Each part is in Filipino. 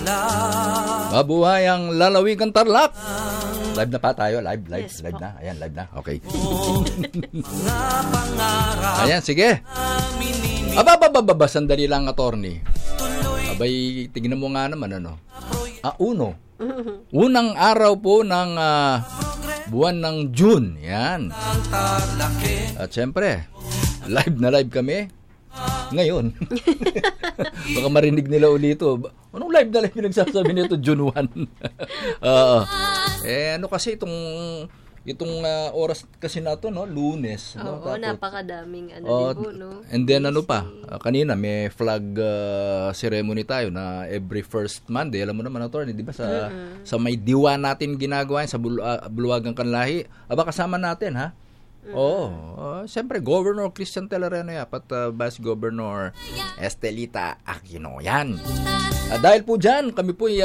Mabuhay ang lalawigan Tarlac. Live na pa tayo, live Yes, live po. na. Ayan, live na. Okay. Ayan, sige. Aba, sandali lang, attorney. Abay, tingnan mo nga naman, ano. Unang araw po ng buwan ng June. Yan. At syempre, live na live kami. Ngayon. Baka marinig nila ulito. Anong live na live nagsasabi nito? June 1. Ano kasi itong oras kasi na to, no? Lunes. No? Oo, napakadaming din po, no? And then kanina may flag ceremony tayo na every first Monday. Alam mo naman, attorney, di ba? Sa may diwa natin ginagawa sa Buluwagang Kanlahi. Aba, kasama natin, ha? Siyempre, Governor Christian Tellereno at Vice Governor Estelita Aquino. Yan. Dahil po dyan, kami po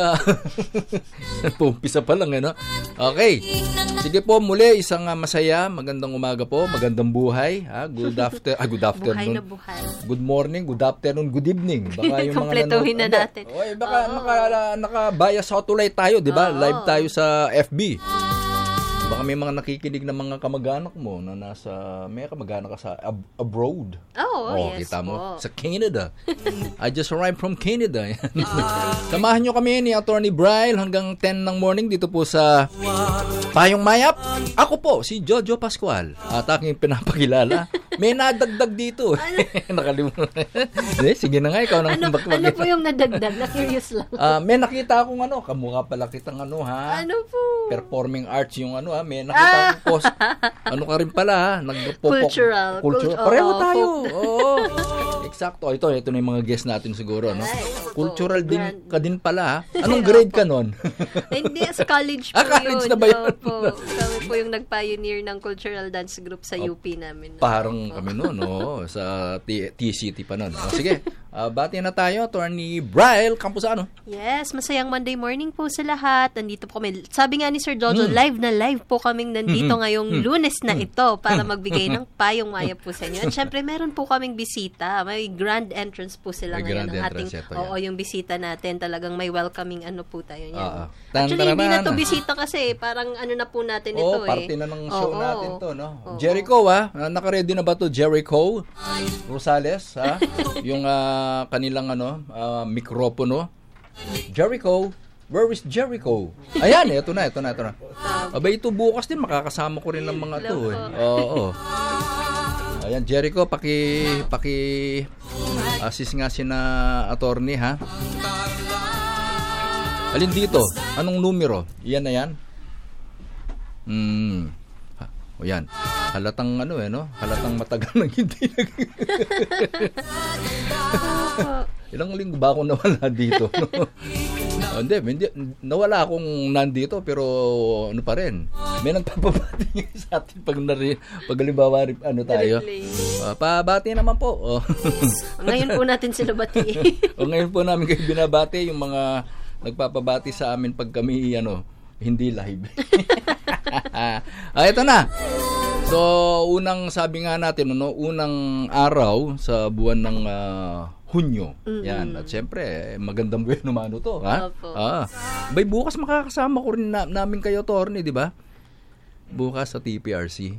pumpisa pa lang, ano? Okay. Sige po, muli, isang masaya, magandang umaga po, magandang buhay. Good afternoon. Buhay na buhay. Good morning, good afternoon, good evening. Baka yung Kompletuhin na natin. Baka naka-bias sa tulay tayo, di ba? Live tayo sa FB. Baka may mga nakikinig na mga kamag-anak mo na may kamag-anak ka sa abroad. Yes kita mo. po. Sa Canada. I just arrived from Canada. Samahan nyo kami ni Attorney Braille hanggang 10 ng morning dito po sa Payong Mayap. Ako po, si Jojo Pascual. At aking pinapakilala. May nadagdag dito. Nakalimutan. Sige na nga, ikaw nang Ano po yung nadagdag? Na-curious lang. may nakita akong kamukha pala kitang ha. Ano po? Performing arts yung may nakita akong post. Ano ka rin pala, ha? Cultural. Pareho tayo. Oo. Eksakto. Ito na yung mga guests natin siguro, no? Cultural din ka din pala, ha? Anong grade ka nun? Hindi, sa college po college yun. na ba yun? Kami po yung nag-pioneer ng cultural dance group sa UP namin. Parang kami nun, sa TCT pa nun. Sige, bati na tayo, Attorney Braille Campuzano. Yes, masayang Monday morning po sa lahat. Nandito po kami. Sabi nga ni Sir Jojo, live na live po kaming nandito ngayong Lunes na ito para magbigay ng payong maya po sa inyo. At syempre, meron po kaming bisita. May grand entrance po sila ngayon ng ating, yung bisita natin. Talagang may welcoming po tayo niyan. Actually, hindi na to bisita kasi parang na po natin ito parte na ng show natin to, no? Jericho, naka-ready na ba to, Jericho Rosales, yung kanilang mikropono. Jericho, where is Jericho? Ayan, ito na. Abay, ito bukas din, makakasama ko rin ng mga to. Oo. Ayan, Jericho, paki assist nga si na attorney, ha? Alin dito? Anong numero? Iyan na yan? Yan. Halatang halatang matagal nang hindi Ilang linggo ba ako nawala dito? Hindi, nawala akong nandito pero pa rin. May nagpapabati sa atin pag halimbawa tayo. Pabati naman po. Ngayon po natin sila bati. Ngayon po namin kayo binabati yung mga nagpapabati sa amin pag kami hindi live. Ito na. So, sabi nga natin, unang araw sa buwan ng Hunyo. Yan. At syempre, magandang buwan naman to, ha? Bay, bukas makakasama ko rin namin kayo, attorney, di ba? Bukas sa TPRC.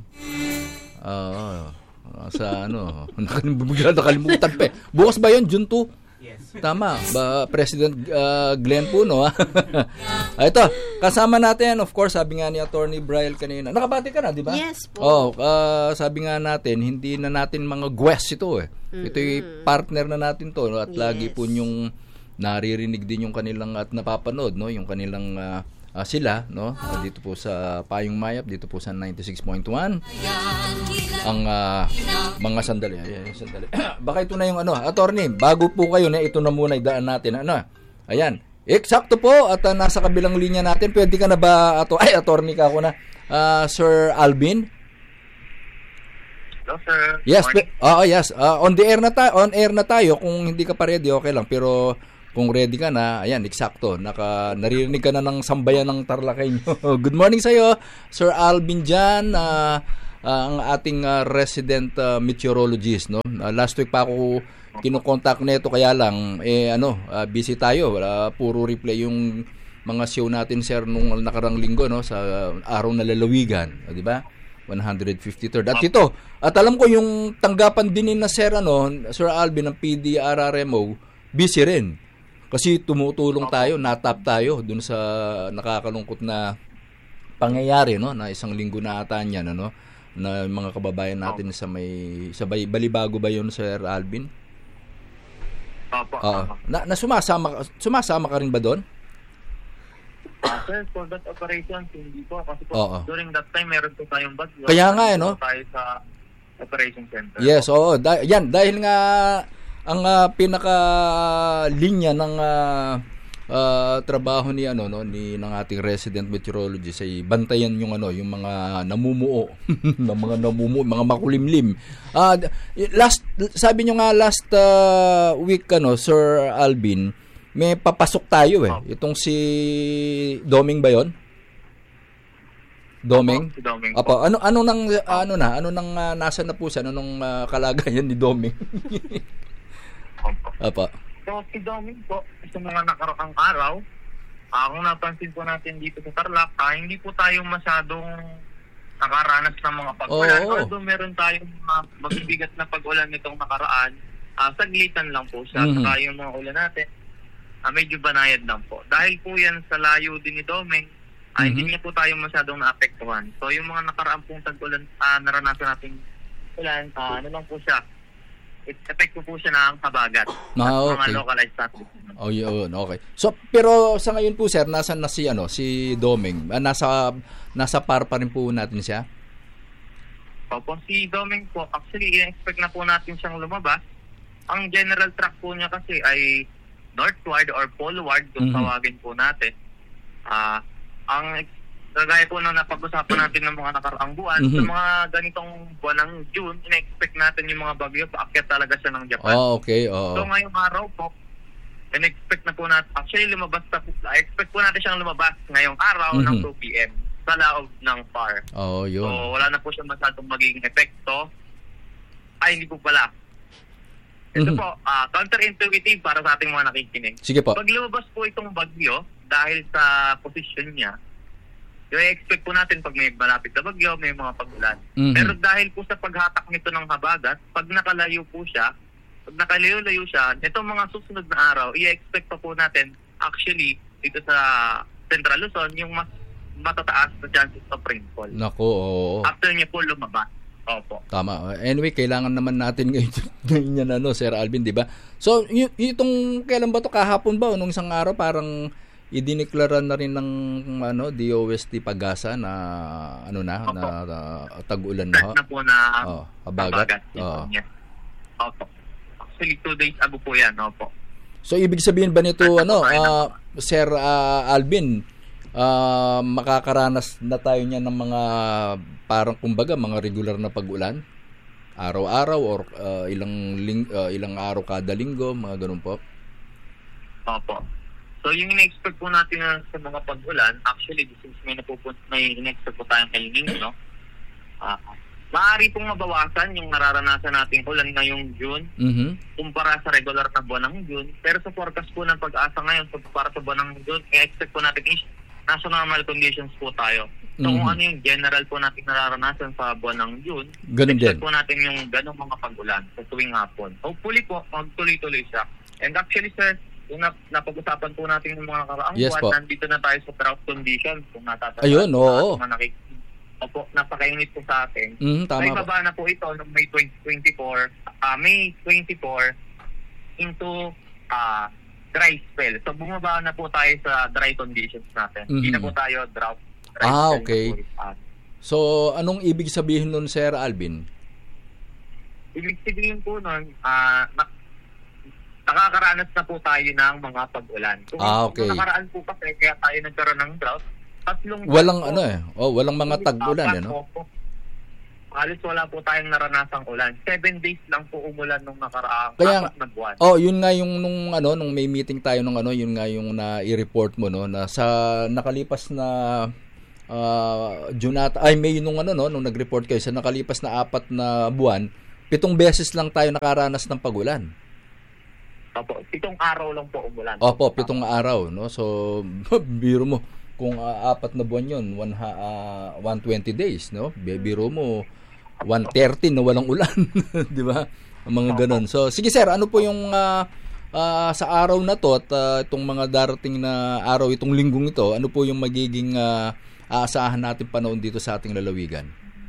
Sa nakalimutan pa. Bukas ba yun, June 2? Yes. Tama. President Glenn Puno, ha? Ito, kasama natin, of course, sabi nga ni Attorney Braille kanina. Nakabati ka na, di ba? Yes po. Sabi nga natin, hindi na natin mga guests ito, Ito yung partner na natin to, at lagi po yung naririnig din yung kanilang at napapanood, no? Yung kanilang sila, no? Dito po sa Payong Mayap, dito po sa 96.1. Ang mga sandali. Baka ito na yung attorney, bago po kayo ito na muna idaan natin. Ayan. Eksakto po at nasa kabilang linya natin. Pwede ka na ba attorney ka ako na. Sir Alvin? Hello, sir. Yes. Yes. On air na tayo. Kung hindi ka pa ready, okay lang. Pero kung ready ka na, ayan, eksakto. Naririnig ka na ng sambayan ng Tarlakenyo. Good morning sa'yo, Sir Alvin dyan. Ang ating resident meteorologist, no? Last week pa ako kino-contact nito, kaya lang busy tayo. Puro replay yung mga show natin, sir, nung nakarang linggo, no, sa araw na lalawigan, di ba? 153rd. At alam ko yung tanggapan din ni na Sir Alvin ng PDRRMO, busy rin. Kasi tumutulong tayo, natap tayo dun sa nakakalungkot na pangyayari, no, na isang linggo na ata niyan, na mga kababayan natin sa Balibago ba yun, Sir Alvin? Opo. Na sumasama ka rin ba doon? Sir, for that operation, hindi po. Kasi during that time, meron po tayong bagyo. Kaya nga, tayo sa operation center. Yes, oo. Dahil nga ang pinaka-linya ng trabaho ni ng ating resident meteorologist ay bantayan yung mga namumuo, mga makulimlim. Sabi nyo nga last week, Sir Alvin, may papasok tayo Itong si Doming ba 'yon? Doming? Si Doming. Apo, ano nang nasa na po siya, anong kalagayan ni Doming? Apo. So si Doming po, sa mga nakaraang araw, kung napansin po natin dito sa Tarlac, hindi po tayo masyadong nakaranas ng mga pag-ulan. Although meron tayong mabibigat na pag-ulan nitong nakaraan, saglitan lang po siya. Saka yung mga ulan natin, medyo banayad lang po. Dahil po yan sa layo din ni Doming, hindi niya po tayo masyadong naapektuhan. So yung mga nakaraang pong tag-ulan, naranasan natin ulan, lang po siya. Epekto po siya ng habagat. At mga localized traffic. Yun, okay. So pero sa ngayon po, sir, nasaan na si Doming? Nasa par pa rin po natin siya? Opo, si Doming po, actually, i-expect na po natin siyang lumabas. Ang general track po niya kasi ay northward or poleward, kung tawagin po natin. Ang kagaya po nung napag-usapan natin ng mga nakaraang buwan, sa mga ganitong buwan ng June, ina-expect natin yung mga bagyo, paakyat talaga siya ng Japan. Okay. So ngayong araw po, in-expect na po natin, actually expect po natin siyang lumabas ngayong araw ng 2 p.m. sa laog ng PAR. Yun. So wala na po siya masyadong magiging epekto. Hindi po pala. Ito po, counterintuitive para sa ating mga nakikinig. Sige po. Pag lumabas po itong bagyo, dahil sa position niya, i-expect po natin pag may malapit na bagyo, may mga pag-ulan. Pero dahil po sa paghatak nito ng habagat, pag nakalayo siya, itong mga susunod na araw, i-expect pa po natin, actually, dito sa Central Luzon, yung mas matataas na chances of rainfall. Naku, oo. After niya po lumabas. Opo. Tama. Anyway, kailangan naman natin ngayon yan, Sir Alvin, di ba? So, itong kailan ba to, kahapon ba o nung isang araw parang idineklara na rin ng DOST Pag-asa na tag-ulan na na po na habagat. Opo. Actually 2 days ago po yan. Opo. So ibig sabihin ba nito Sir Alvin, makakaranas na tayo niyan ng mga parang kumbaga mga regular na pag-ulan? Araw-araw or ilang araw kada linggo, mga ganun po? Opo. So yung ina-expect po natin sa mga pag-ulan, actually since may ina-expect po tayong El Nino, maaari pong mabawasan yung nararanasan nating ulan ngayong June kumpara sa regular na buwan ng June. Pero sa forecast po ng Pag-asa ngayon, para sa buwan ng June, i-expect po natin is nasa normal conditions po tayo. So kung ano yung general po natin nararanasan sa buwan ng June, expect po natin yung ganong mga pag-ulan sa tuwing hapon. Hopefully po, magtuloy-tuloy siya. And actually, sir, yung napag-usapan po natin yung mga karaang buwan, nandito na tayo sa drought conditions. Kung natatapos. Ayun, oo. Opo, napakainit po sa atin. Tama. May baba na po ito noong May 24 into dry spell. So bumaba na po tayo sa dry conditions natin. Hindi na po tayo drought. Okay. So anong ibig sabihin nun, Sir Alvin? Ibig sabihin po nun, nakakaranas na po tayo ng mga pag-ulan. Okay. Kung nakaraan po kasi, kaya tayo nagkaroon ng drought, walang walang mga tag-ulan, halos wala po tayong naranasang ulan. 7 days lang po umulan nung nakaraang kaya, 4 na buwan. Yun nga yung nung may meeting tayo nung yun nga yung na-i-report mo na sa nakalipas na May nung nung nag-report kayo sa nakalipas na 4 na buwan, 7 beses lang tayo nakaranas ng pag-ulan. Opo, 7 araw lang po umulan. Opo, 7 araw, no? So, biro mo, kung 4 na buwan yun, 120 days, no? Biro mo, 130 na walang ulan, di ba? Ang mga ganun. So, sige sir, ano po yung sa araw na to at itong mga darating na araw, itong linggong ito, ano po yung magiging aasahan natin panahon dito sa ating lalawigan?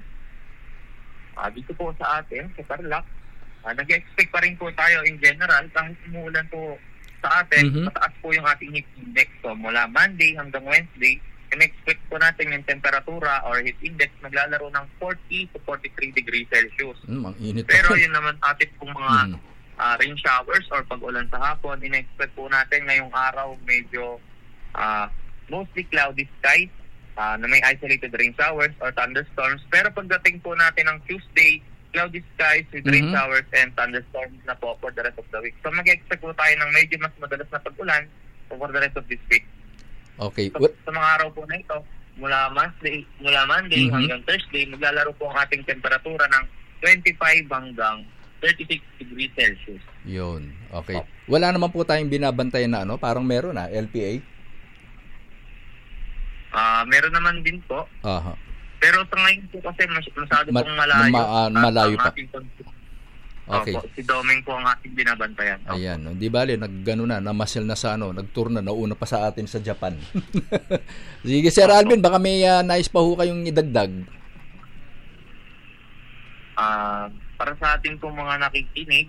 Dito po sa atin, sa Tarlac, nag-expect pa rin po tayo in general kahit umuulan po sa atin, mataas po yung ating heat index. So mula Monday hanggang Wednesday, in-expect po natin yung temperatura or heat index maglalaro ng 40 to 43 degrees Celsius. Ang init. Pero yun naman atin pong mga rain showers or pag-ulan sa hapon, in-expect po natin ngayong araw medyo mostly cloudy skies na may isolated rain showers or thunderstorms. Pero pagdating po natin ng Tuesday, cloudy skies with rain showers and thunderstorms na po for the rest of the week. So mag-expect po tayo ng medyo mas madalas na pag-ulan for the rest of this week. Okay. So, sa mga araw po na ito, mula Monday hanggang Thursday, maglalaro po ang ating temperatura ng 25 hanggang 36 degrees Celsius. Yun. Okay. Wala naman po tayong binabantayan na parang meron LPA? Meron naman din po. Aha. Pero sa ngayon po kasi masyado pong malayo. Malayo pa. Okay. Si Doming po ang ating binabantayan. Ayan. Di bale, naggano na, namasil na sa nagtour na, nauna pa sa atin sa Japan. Sige, Sir Alvin, baka may nais pa ho kayong idagdag. Para sa ating pong mga nakikinig,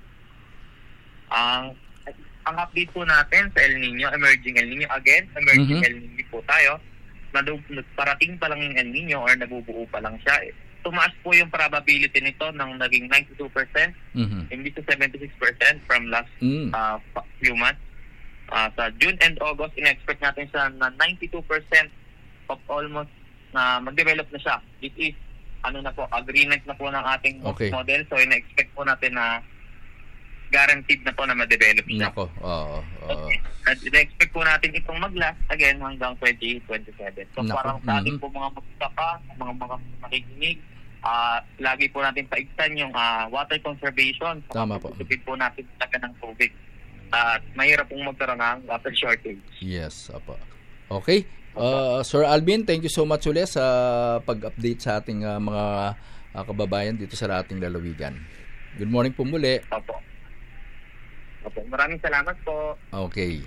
ang update po natin sa El Nino, emerging El Nino El Nino po tayo. Parating pa lang yung El Nino or nabubuo pa lang siya. Tumaas po yung probability nito ng naging 92%, hindi to 76% from last few months. Sa June and August, in-expect natin siya na 92% of almost na mag-develop na siya. It is agreement na po ng ating model. So, in-expect po natin na guaranteed na po na ma-develop siya. Nako, At in-expect po natin itong mag-last again hanggang 2027. So parang sa ating po mga magsaka, mga makikinig, lagi po natin paigtan yung water conservation. Tama po. Pagkakasipin po natin talaga ng tubig. At mahirap pong magkaroon ng water shortage. Yes, apa. Okay. Sir Alvin, thank you so much ulit sa pag-update sa ating mga kababayan dito sa ating lalawigan. Good morning po muli. Opo. Maraming salamat po. Okay.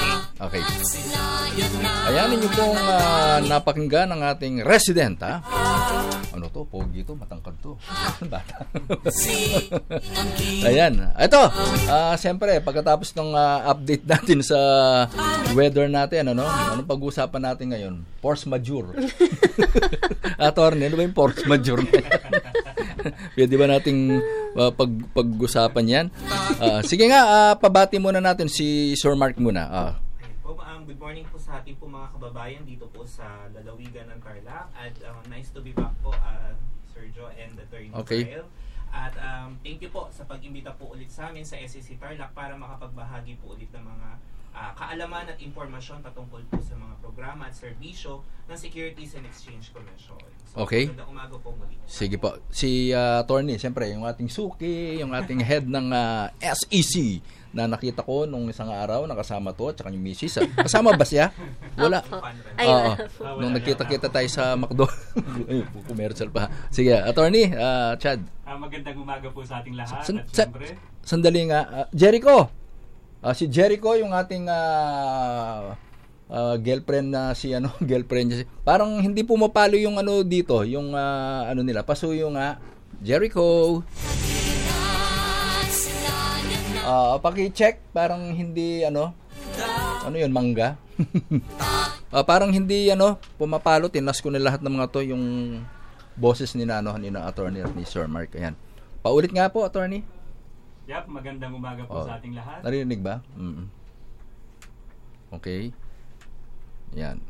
Ayan, ninyo pong napakinggan ng ating resident, ha? Ano to? Pogi to, matangkad to. Bata. Ayan. Ito, siyempre, pagkatapos ng update natin sa weather natin, anong pag-uusapan natin ngayon? Force majeure. Attorney, ano ba yung force majeure? Pwede ba nating pag-usapan yan? Sige nga, pabati muna natin si Sir Mark muna. Good morning po sa ating po mga kababayan dito po sa lalawigan ng Tarlac. At nice to be back po, Sir Joe and Attorney Rafael. At thank you po sa pag-imbita po ulit sa amin sa SCC Tarlac para makapagbahagi po ulit ng mga kaalaman at impormasyon patungkol po sa mga programa at serbisyo ng Securities and Exchange Commission. So, okay. Magandang umaga po muli. Sige po. Si Attorney, siyempre, yung ating suki, yung ating head ng SEC na nakita ko nung isang araw, nakasama to, tsaka yung misis. Kasama ba siya? Wala. Nung nagkita-kita tayo sa McDo. Commercial pa. Sige, Attorney, Chad. Magandang umaga po sa ating lahat. At siyempre, sandali nga. Jericho. Si Jericho, yung ating girlfriend na girlfriend niya. Parang hindi pumapalo yung dito, yung nila. Pasuyo nga. Jericho. Paki-check, parang hindi yun, mangga. Parang hindi pumapalo. Tinas ko na lahat ng mga to, yung boses ni Attorney at ni Sir Mark. Ayan. Paulit nga po, Attorney. Yep, magandang umaga po sa ating lahat. Narinig ba? Okay. Yan.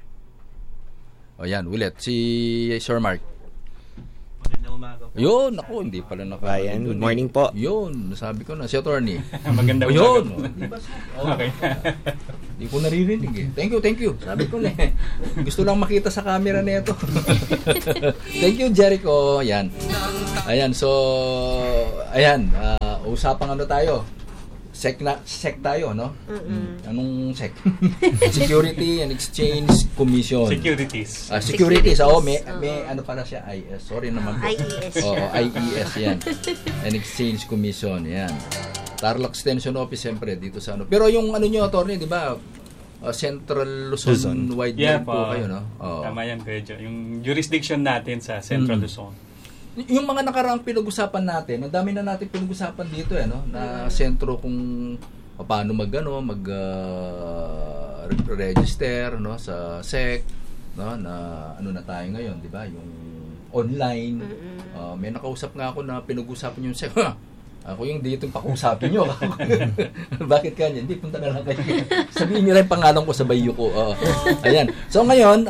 Yan, ulit. Si Sir Mark. Magandang umaga po. Yun, ako, hindi pala Ryan, good morning po. Yun, nasabi ko na. Si Attorney. Magandang umaga. Yun. Okay. Hindi ko naririnig eh. Thank you. Sabi ko na eh. Gusto lang makita sa camera na ito. Thank you, Jericho. Yan. Ayan, so, usapang tayo. SEC tayo, no? Anong SEC? Security and Exchange Commission. Securities. Securities. May ano pala siya? IS. Sorry naman po. IES. IES yan. And Exchange Commission, yan. Tarlac Extension Office, siyempre, dito sa ano. Pero yung ano nyo, attorney, di ba? Central Luzon wide po kayo, no? Tama yan, Kuya Joe. Yung jurisdiction natin sa Central Luzon. Yung mga nakaraang pinag-usapan natin, ang dami na natin pinag-usapan dito, no? Na sentro kung paano register, no, sa SEC, no, na ano na tayo ngayon, 'di ba? Yung online. May nakausap nga ako na pinag-usapan yung SEC. Ako yung dito yung pakusapin nyo. Bakit kanya? Hindi, punta na lang kayo. Sabihin nyo rin pangalan ko sa bayo ko. Ayan. So ngayon,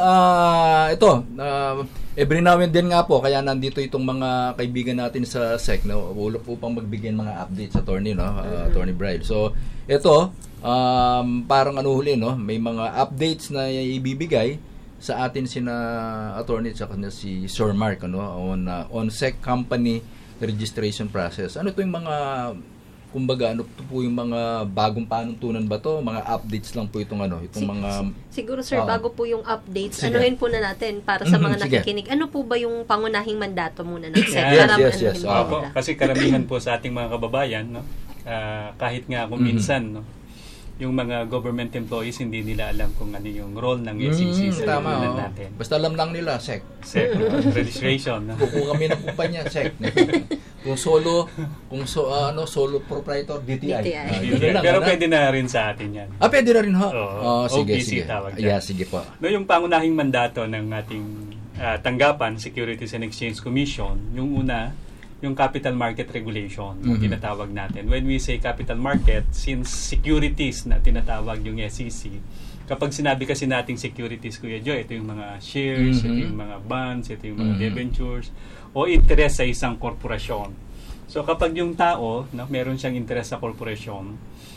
every now and then nga po, kaya nandito itong mga kaibigan natin sa SEC, no, upang magbigyan mga updates sa attorney, no, Attorney Bryle. So, ito, parang no, may mga updates na ibibigay sa atin sina attorney at si Sir Mark, no, on SEC company registration process. Ano to yung mga, kumbaga, ano to po yung mga bagong panuntunan ba to? Mga updates lang po itong mga... Siguro sir, bago po yung updates, anuhin po na natin para sa mga nakikinig. Ano po ba yung pangunahing mandato muna ng SEC? Yes. Kasi karamihan po sa ating mga kababayan, no? Kahit nga kung minsan, no, yung mga government employees hindi nila alam kung ano yung role ng SEC sa lipunan natin. Basta alam lang nila, SEC. Registration. No? Kukuha kami ng kumpanya, SEC. Kung solo proprietor, DTI. Pero pwede na rin sa atin yan. Pwede na rin, ha? Sige. Tawag yeah, sige po. No, yung pangunahing mandato ng ating tanggapan, Securities and Exchange Commission, yung una, yung capital market regulation, yung tinatawag natin. When we say capital market, since securities na tinatawag yung SEC, kapag sinabi kasi nating securities, Kuya Joe, ito yung mga shares, ito yung mga bonds, ito yung mga debentures, o interest sa isang korporasyon. So kapag yung tao, no, meron siyang interest sa korporasyon,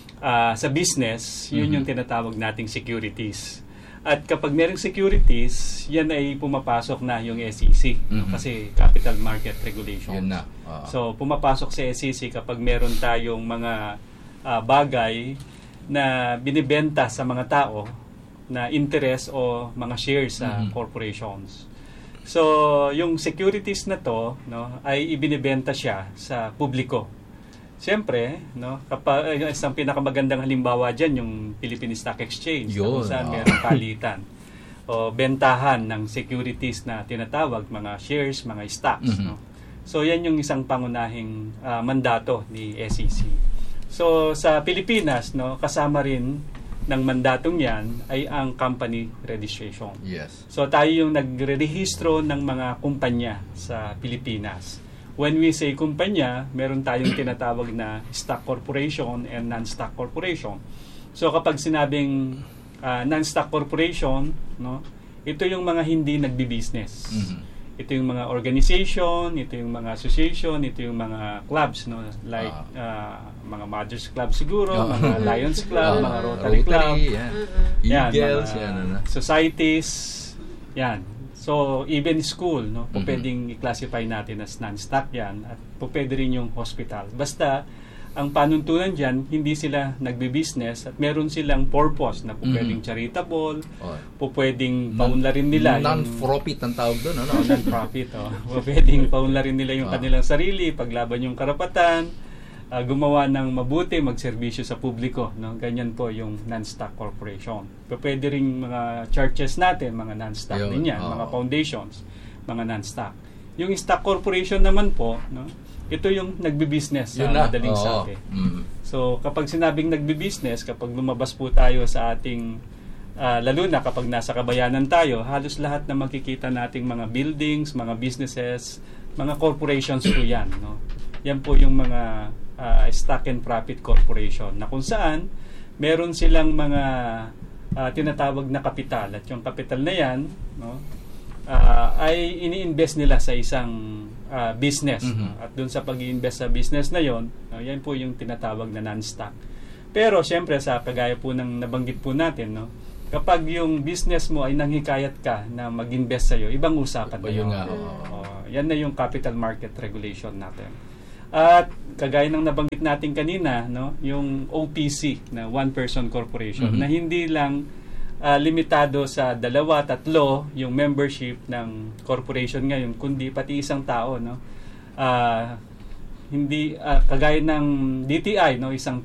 sa business, yun yung tinatawag nating securities. At kapag merong securities, yan ay pumapasok na yung SEC, no? Kasi capital market regulations. Yun na. So pumapasok sa SEC kapag meron tayong mga bagay na binibenta sa mga tao na interest o mga shares sa corporations. So yung securities na to, no, ay ibinibenta siya sa publiko. Siyempre, no, kapag isang pinakamagandang halimbawa diyan yung Philippine Stock Exchange, kung saan mayroong palitan o bentahan ng securities na tinatawag mga shares, mga stocks, no. So yan yung isang pangunahing mandato ni SEC. So sa Pilipinas, no, kasama rin ng mandatong yan ay ang company registration. Yes. So tayo yung nagre-rehistro ng mga kumpanya sa Pilipinas. When we say kumpanya, meron tayong tinatawag na stock corporation and non-stock corporation. So kapag sinabing non-stock corporation, no, ito yung mga hindi nagbi-business. Ito yung mga organization, ito yung mga association, ito yung mga clubs, no, like mga Mothers Club siguro, mga Lions Club, mga Rotary Club, Eagles, societies, yan. So, even school, no, pwedeng i-classify natin as non-stock yan at pwede rin yung hospital. Basta, ang panuntunan dyan, hindi sila nagbi-business at meron silang purpose na pwedeng charitable, pwedeng paunlarin nila. Non-profit ang tawag doon, ano? Non-profit, pwedeng paunlarin nila yung kanilang sarili, paglaban yung karapatan, gumawa ng mabuti, magserbisyo sa publiko, no? Ganyan po yung non-stock corporation. Pwede rin mga churches natin, mga non-stock din yan, mga foundations, mga non-stock. Yung stock corporation naman po, no? Ito yung nagbi-business sa madaling sabi. So kapag sinabing nagbi-business, kapag lumabas po tayo sa ating lalo na kapag nasa kabayanan tayo, halos lahat na makikita nating mga buildings, mga businesses, mga corporations po yan, no? Yan po yung mga stock and profit corporation na kung saan meron silang mga tinatawag na kapital at yung kapital na yan, no, ay ini-invest nila sa isang business, no? At dun sa pag-i-invest sa business na yon, yan po yung tinatawag na non-stock. Pero syempre sa kagaya po ng nabanggit po natin, no, kapag yung business mo ay nanghikayat ka na mag-invest sa'yo, ibang usapan na yun. Yan na yung capital market regulation natin. At kagaya ng nabanggit natin kanina, no, yung OPC na one person corporation na hindi lang limitado sa 2-3 yung membership ng corporation ngayon, kundi pati isang tao, no. Hindi kagaya ng DTI, no, isang